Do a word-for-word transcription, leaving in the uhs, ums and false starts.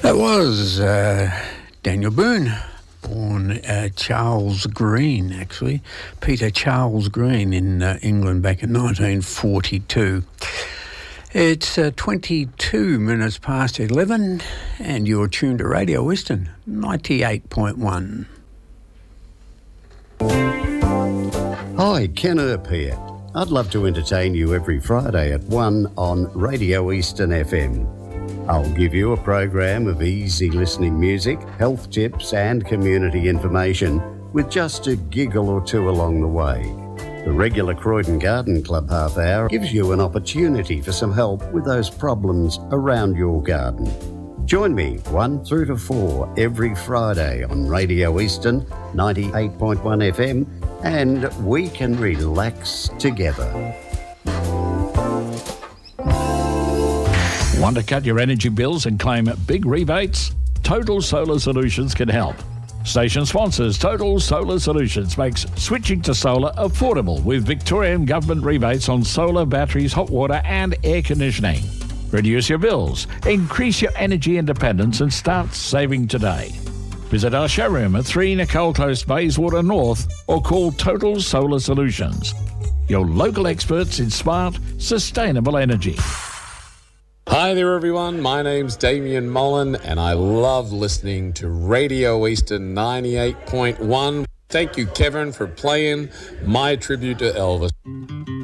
That was uh, Daniel Boone, born uh, Charles Green, actually, Peter Charles Green in uh, England back in nineteen forty-two. It's uh, twenty-two minutes past eleven, and you're tuned to Radio Western ninety-eight point one. Hi, Ken Earp here. I'd love to entertain you every Friday at one on Radio Eastern F M. I'll give you a program of easy listening music, health tips and community information with just a giggle or two along the way. The regular Croydon Garden Club half hour gives you an opportunity for some help with those problems around your garden. Join me one through to four every Friday on Radio Eastern ninety-eight point one F M, and we can relax together. Want to cut your energy bills and claim big rebates? Total Solar Solutions can help. Station sponsors Total Solar Solutions makes switching to solar affordable with Victorian government rebates on solar, batteries, hot water and air conditioning. Reduce your bills, increase your energy independence and start saving today. Visit our showroom at three Nicole Close, Bayswater North, or call Total Solar Solutions. Your local experts in smart, sustainable energy. Hi there everyone, my name's Damien Mullen and I love listening to Radio Eastern ninety-eight point one. Thank you Kevin for playing my tribute to Elvis.